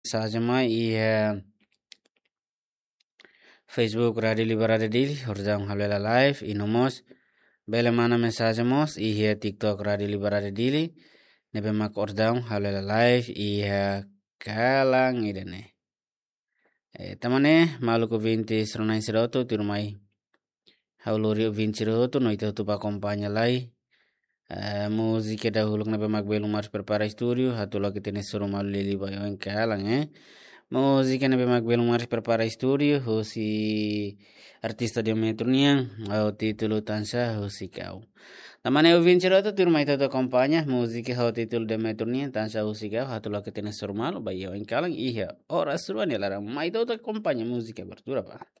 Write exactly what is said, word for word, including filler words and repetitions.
Sajama iya Facebook Radio Liberada Dili Horzang Halela Live Inomos Bele mana mensagemos iya TikTok Radio Liberada Dili Nebe mak ordang Halela Live iya kalang idene eh, tamane maluku vinti sronai seroto tirumai hauluri vinci roto no itu tu pakompanya lai eh, musike dahulu nebe mak belum harus prepara studio hatulo kitene suruh malu lili bayo kalang eh Música na bemak belum harus prepara studio hosi artista de metrunian au título tansa hosi kau. Tamane u vincero to turma ito to kompanya musika ho título de metrunian tansa hosi kau hatulo que tienes normal bayo en kalang iya ora suruan ya larang ma ito to kompanya musika bertura pa.